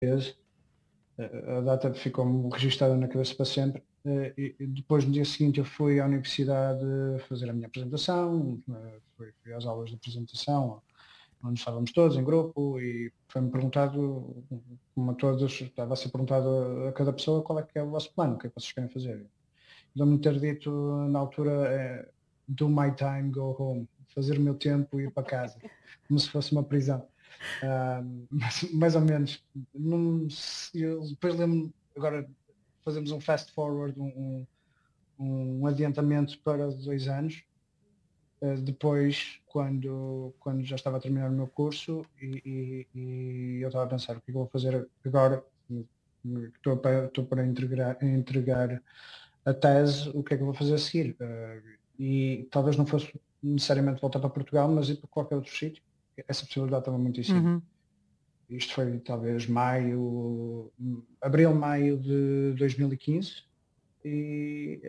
A data ficou-me registada na cabeça para sempre. E depois, no dia seguinte, eu fui à universidade fazer a minha apresentação, fui às aulas de apresentação, onde estávamos todos em grupo, e foi-me perguntado, como a todos, estava a ser perguntado a cada pessoa qual é que é o vosso plano, o que é que vocês querem fazer. Lembro-me de ter dito, na altura, do my time, go home, fazer o meu tempo e ir para casa, como se fosse uma prisão. Mais ou menos. Eu depois lembro, agora fazemos um fast forward, um adiantamento para 2 anos, depois, quando já estava a terminar o meu curso, e eu estava a pensar o que é que eu vou fazer agora, estou para entregar a tese, o que é que eu vou fazer a seguir. E talvez não fosse necessariamente voltar para Portugal, mas ir para qualquer outro sítio. Essa possibilidade estava muito em cima. Uhum. Isto foi talvez abril, maio de 2015, e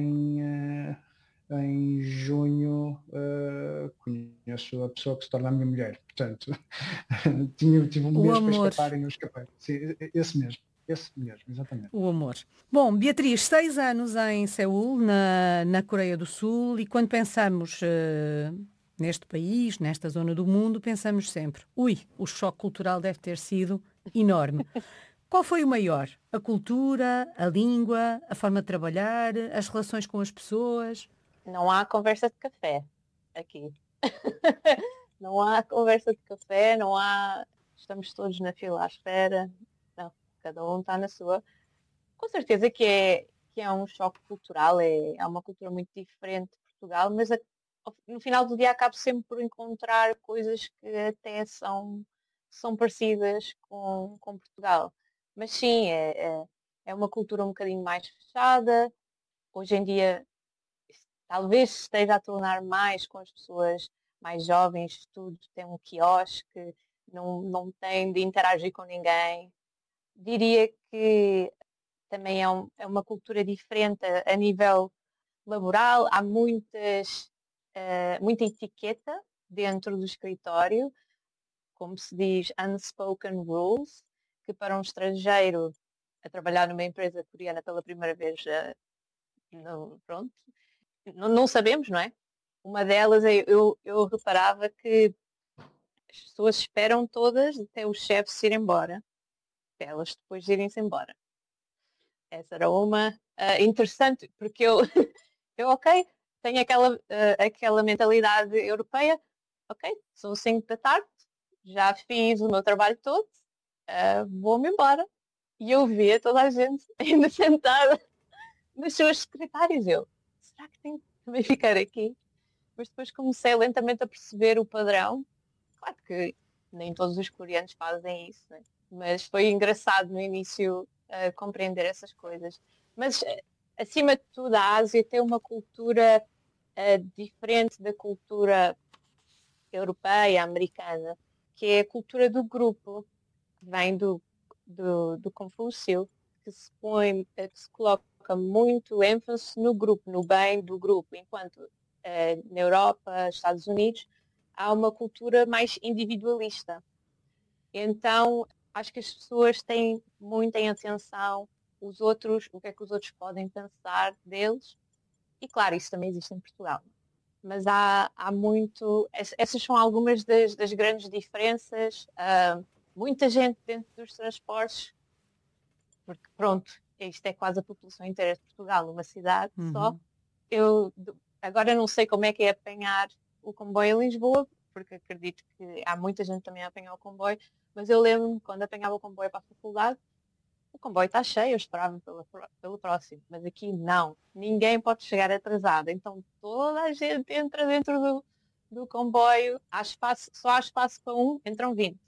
em junho conheço a pessoa que se torna a minha mulher. Portanto, tive um O mês para amor. escapar e não escapei. Sim, esse mesmo, exatamente. O amor. Bom, Beatriz, 6 anos em Seul, na Coreia do Sul, e quando pensamos neste país, nesta zona do mundo, pensamos sempre, ui, o choque cultural deve ter sido enorme. Qual foi o maior? A cultura, a língua, a forma de trabalhar, as relações com as pessoas? Não há conversa de café aqui. Não há conversa de café, não há. Estamos todos na fila à espera. Não, cada um está na sua. Com certeza que é um choque cultural, é uma cultura muito diferente de Portugal, mas no final do dia acabo sempre por encontrar coisas que até são parecidas com Portugal. Mas sim, é uma cultura um bocadinho mais fechada. Hoje em dia talvez esteja a tornar mais com as pessoas mais jovens, tudo tem um quiosque, não tem de interagir com ninguém. Diria que também é uma cultura diferente a nível laboral, há muita etiqueta dentro do escritório, como se diz, unspoken rules, que para um estrangeiro a trabalhar numa empresa coreana pela primeira vez, pronto, não sabemos, não é? Uma delas, eu reparava que as pessoas esperam todas até o chefe se ir embora, para elas depois irem-se embora. Essa era uma interessante, porque eu ok, tenho aquela mentalidade europeia, ok, são 5 da tarde, já fiz o meu trabalho todo, vou-me embora. E eu via toda a gente ainda sentada nas suas secretárias. Será que tenho que também ficar aqui? Mas depois comecei lentamente a perceber o padrão. Claro que nem todos os coreanos fazem isso, né? Mas foi engraçado no início compreender essas coisas. Mas, acima de tudo, a Ásia tem uma cultura diferente da cultura europeia, americana, que é a cultura do grupo, que vem do Confúcio, que se coloca muito ênfase no grupo, no bem do grupo, enquanto na Europa, Estados Unidos, há uma cultura mais individualista. Então, acho que as pessoas têm muita em atenção os outros, o que é que os outros podem pensar deles. E claro, isso também existe em Portugal. Mas há muito. Essas são algumas das grandes diferenças. Muita gente dentro dos transportes, porque pronto, isto é quase a população inteira de Portugal, numa cidade só. Eu agora não sei como é que é apanhar o comboio em Lisboa, porque acredito que há muita gente também a apanhar o comboio, mas eu lembro-me quando apanhava o comboio para a faculdade, o comboio está cheio, eu esperava pelo próximo, mas aqui não, ninguém pode chegar atrasado, então toda a gente entra dentro do comboio, só há espaço para um, entram 20.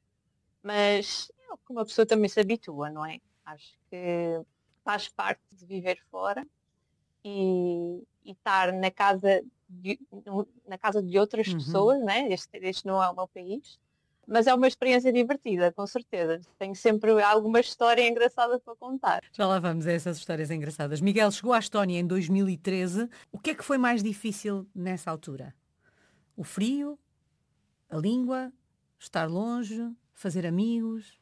Mas é o que uma pessoa também se habitua, não é? Acho que faz parte de viver fora e estar na casa de outras pessoas, né? Este não é o meu país, mas é uma experiência divertida, com certeza. Tenho sempre alguma história engraçada para contar. Já lá vamos a essas histórias engraçadas. Miguel chegou à Estónia em 2013. O que é que foi mais difícil nessa altura? O frio? A língua? Estar longe? Fazer amigos?